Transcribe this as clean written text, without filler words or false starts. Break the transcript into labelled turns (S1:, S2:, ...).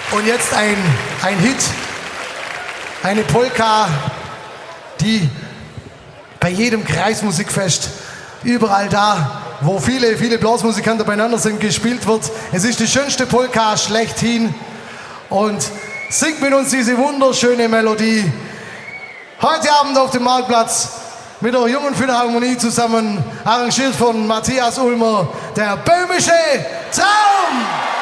S1: Und jetzt ein Hit, eine Polka, die bei jedem Kreismusikfest, überall da, wo viele Blasmusikanten beieinander sind, gespielt wird. Es ist die schönste Polka schlechthin. Und singt mit uns diese wunderschöne Melodie. Heute Abend auf dem Marktplatz mit der Jungen Philharmonie zusammen, arrangiert von Matthias Ulmer, der böhmische Traum!